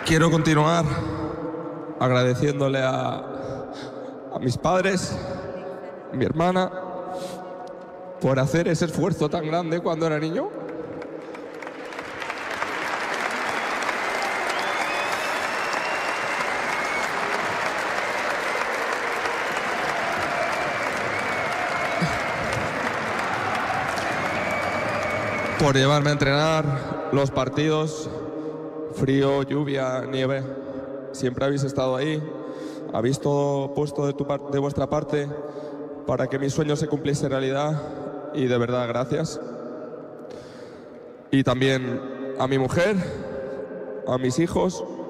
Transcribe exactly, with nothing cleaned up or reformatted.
Quiero continuar agradeciéndole a, a mis padres, a mi hermana, por hacer ese esfuerzo tan grande cuando era niño. Por llevarme a entrenar los partidos, frío, lluvia, nieve. Siempre habéis estado ahí, habéis todo puesto de, tu par- de vuestra parte para que mis sueños se cumpliesen realidad y de verdad gracias. Y también a mi mujer, a mis hijos,